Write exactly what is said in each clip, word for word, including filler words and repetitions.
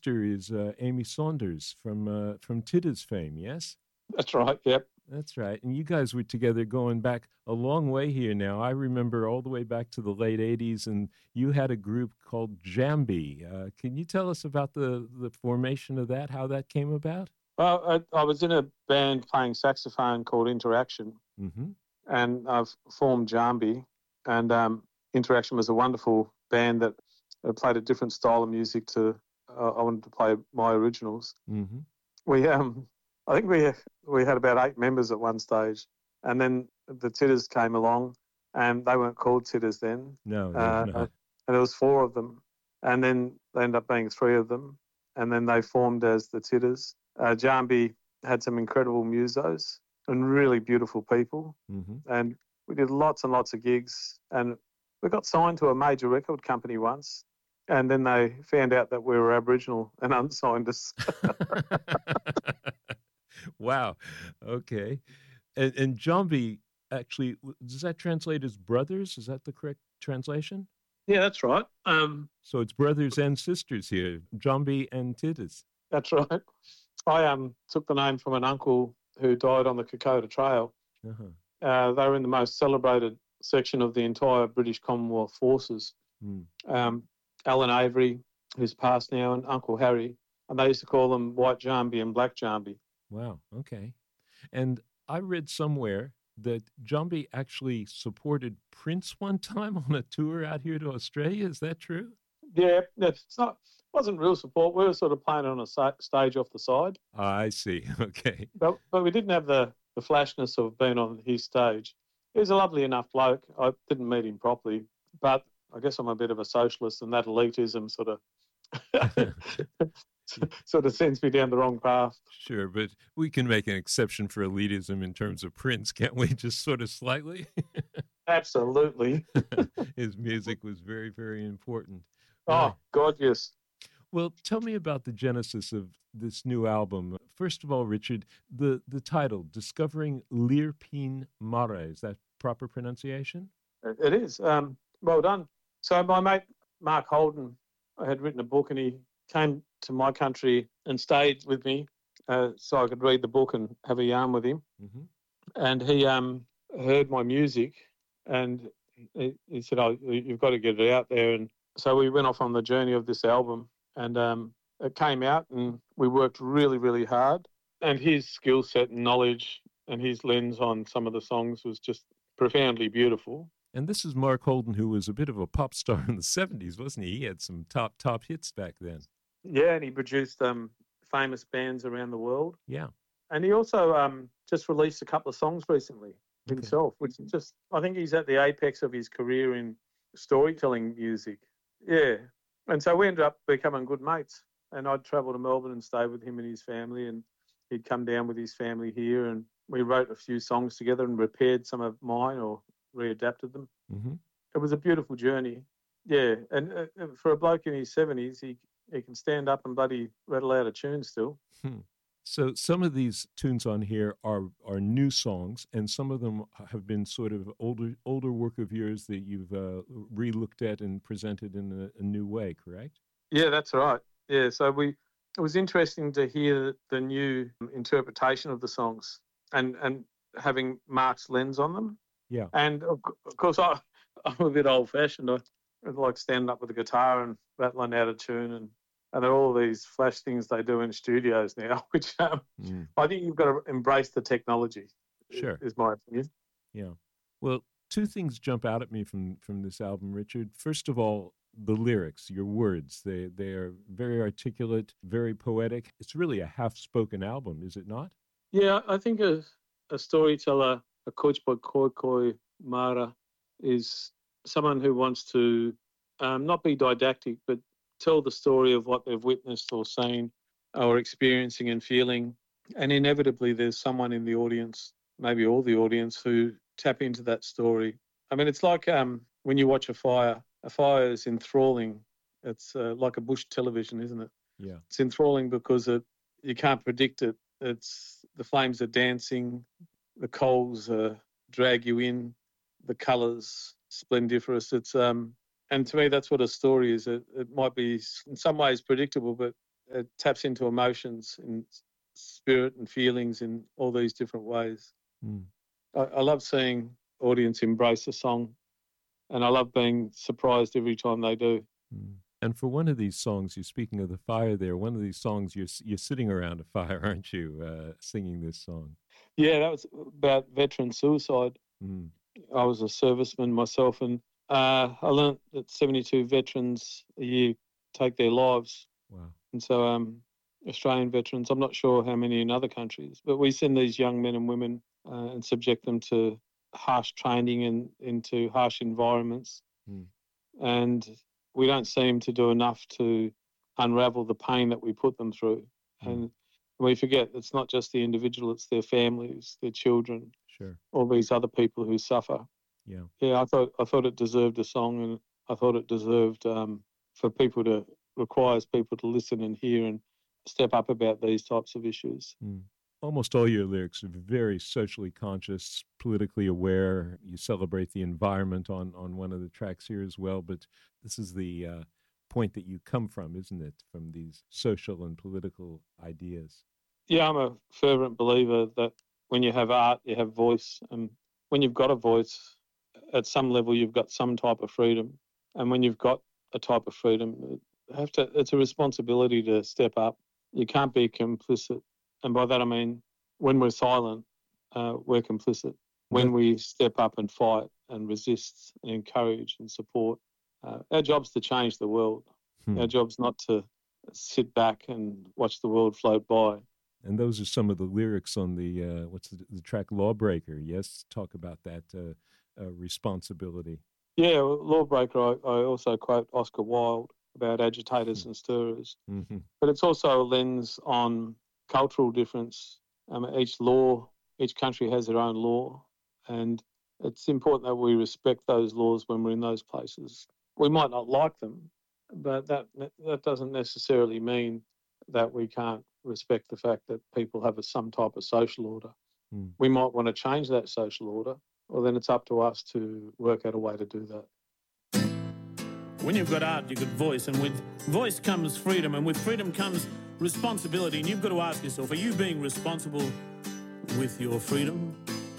sister is uh, Amy Saunders from uh, from Titta's fame, yes? That's right, yep. That's right. And you guys were together going back a long way here now. I remember all the way back to the late eighties, and you had a group called Jambi. Uh, can you tell us about the, the formation of that, how that came about? Well, I, I was in a band playing saxophone called Interaction, Mm-hmm. and I've formed Jambi. And um, Interaction was a wonderful band that uh, played a different style of music to, uh, I wanted to play my originals. Mm-hmm. We, um, I think we we had about eight members at one stage, and then the Titters came along, and they weren't called Titters then. No, they uh, were not. And there was four of them, and then they ended up being three of them, and then they formed as the Titters. Uh, Jambi had some incredible musos and really beautiful people, Mm-hmm. and we did lots and lots of gigs, and we got signed to a major record company once, and then they found out that we were Aboriginal and unsigned us. Wow. Okay. And, and Jambi, actually, w- does that translate as brothers? Is that the correct translation? Yeah, that's right. Um, So it's brothers and sisters here, Jambi and Titters. that's right. I um took the name from an uncle who died on the Kokoda Trail. Uh-huh. Uh, they were in the most celebrated section of the entire British Commonwealth Forces. Mm. Um, Alan Avery, who's passed now, and Uncle Harry, and they used to call them White Jambi and Black Jambi. Wow. Okay. And I read somewhere that Jambi actually supported Prince one time on a tour out here to Australia. Is that true? Yeah, it's not wasn't real support. We were sort of playing on a sa- stage off the side, Ah, I see. Okay. but but we didn't have the the flashness of being on his stage. He was a lovely enough bloke. I didn't meet him properly, but I guess I'm a bit of a socialist, and that elitism sort of sort of sends me down the wrong path. Sure, but we can make an exception for elitism in terms of Prince, can't we? Just sort of slightly. Absolutely. His music was very, very important. Oh, Right. God, yes. Well, tell me about the genesis of this new album. First of all, Richard, the, the title, Discovering Lirpin Mara, is that proper pronunciation? It is. Um, well done. So my mate, Mark Holden, had written a book, and he came to my country and stayed with me uh, so I could read the book and have a yarn with him. Mm-hmm. And he um, heard my music, and he, he said, oh, you've got to get it out there. And so we went off on the journey of this album, and um, it came out, and we worked really, really hard. And his skill set and knowledge and his lens on some of the songs was just profoundly beautiful. And this is Mark Holden, who was a bit of a pop star in the seventies, wasn't he? He had some top, top hits back then. Yeah, and he produced um, famous bands around the world. Yeah. And he also um, just released a couple of songs recently Okay. himself, which is just, I think he's at the apex of his career in storytelling music. Yeah. And so we ended up becoming good mates. And I'd travel to Melbourne and stay with him and his family, and he'd come down with his family here, and we wrote a few songs together and repaired some of mine or readapted them. Mm-hmm. It was a beautiful journey. Yeah. And uh, for a bloke in his seventies, he he can stand up and bloody rattle out a tune still. Hmm. So some of these tunes on here are are new songs, and some of them have been sort of older older work of yours that you've uh, re-looked at and presented in a, a new way, correct? Yeah, that's right. Yeah, so we it was interesting to hear the new interpretation of the songs and and having Mark's lens on them. Yeah. And of, of course, I I'm a bit old fashioned. I, I like standing up with a guitar and rattling out a tune, and and there are all these flash things they do in studios now, which um, Mm. I think you've got to embrace the technology. Sure. Is my opinion. Yeah. Well, two things jump out at me from from this album, Richard. First of all, the lyrics, your words, they they are very articulate, very poetic. It's really a half-spoken album, is it not? Yeah, I think a, a storyteller, a coach by Koi Mara, is someone who wants to um, not be didactic, but tell the story of what they've witnessed or seen or experiencing and feeling. And inevitably, there's someone in the audience, maybe all the audience, who tap into that story. I mean, it's like um, when you watch a fire. A fire is enthralling. It's uh, like a bush television, isn't it? Yeah. It's enthralling because it you can't predict it. It's the flames are dancing, the coals uh, drag you in, the colours splendiferous. It's um, and to me that's what a story is. It, it might be in some ways predictable, but it taps into emotions and spirit and feelings in all these different ways. Mm. I, I love seeing audience embrace a song, and I love being surprised every time they do. Mm. And for one of these songs, you're speaking of the fire there, one of these songs, you're you're sitting around a fire, aren't you, uh, singing this song? Yeah, that was about veteran suicide. Mm. I was a serviceman myself, and uh, I learnt that seventy-two veterans a year take their lives. Wow. And so um, Australian veterans, I'm not sure how many in other countries, but we send these young men and women uh, and subject them to harsh training and into harsh environments. Mm. And we don't seem to do enough to unravel the pain that we put them through. Mm. And we forget it's not just the individual, it's their families, their children, Sure. all these other people who suffer. Yeah. Yeah, I thought I thought it deserved a song, and I thought it deserved um, for people to, requires people to listen and hear and step up about these types of issues. Mm. Almost all your lyrics are very socially conscious, politically aware. You celebrate the environment on, on one of the tracks here as well, but this is the uh, point that you come from, isn't it? From these social and political ideas. Yeah, I'm a fervent believer that when you have art, you have voice. And when you've got a voice, at some level, you've got some type of freedom. And when you've got a type of freedom, you have to, it's a responsibility to step up. You can't be complicit. And by that, I mean, when we're silent, uh, we're complicit. When we step up and fight and resist and encourage and support, uh, our job's to change the world. Hmm. Our job's not to sit back and watch the world float by. And those are some of the lyrics on the, uh, what's the, the track Lawbreaker, yes? Talk about that uh, uh, responsibility. Yeah, Lawbreaker, I, I also quote Oscar Wilde about agitators mm-hmm. and stirrers. Mm-hmm. But it's also a lens on cultural difference. Um, each law, each country has their own law, and it's important that we respect those laws when we're in those places. We might not like them, but that that doesn't necessarily mean that we can't respect the fact that people have a, some type of social order. Mm. We might want to change that social order, well, then it's up to us to work out a way to do that. When you've got art, you've got voice, and with voice comes freedom, and with freedom comes responsibility, and you've got to ask yourself, are you being responsible with your freedom?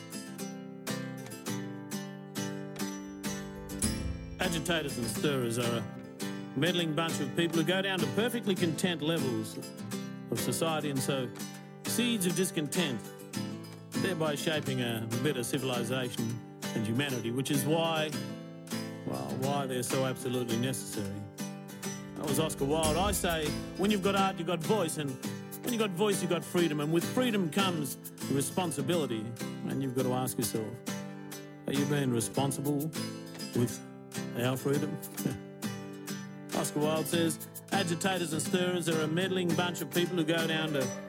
Agitators and stirrers are a meddling bunch of people who go down to perfectly content levels of society and sow seeds of discontent, thereby shaping a better civilization and humanity, which is why, well, why they're so absolutely necessary. That was Oscar Wilde. I say, when you've got art, you've got voice, and when you've got voice, you've got freedom, and with freedom comes responsibility, and you've got to ask yourself, are you being responsible with our freedom? Oscar Wilde says, agitators and stirrers are a meddling bunch of people who go down to